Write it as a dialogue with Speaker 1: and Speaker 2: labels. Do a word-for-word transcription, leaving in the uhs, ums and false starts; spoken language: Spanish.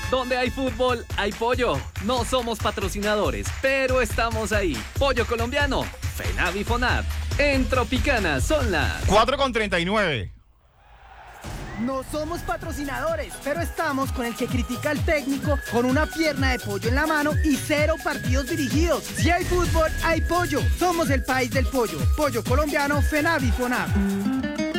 Speaker 1: Donde hay fútbol, hay pollo. No somos patrocinadores, pero estamos ahí. Pollo colombiano, FENAV y FONAV. En Tropicana son las
Speaker 2: cuatro con treinta y nueve.
Speaker 3: No somos patrocinadores, pero estamos con el que critica al técnico con una pierna de pollo en la mano y cero partidos dirigidos. Si hay fútbol, hay pollo. Somos el país del pollo. Pollo colombiano, FENAV y FONAV.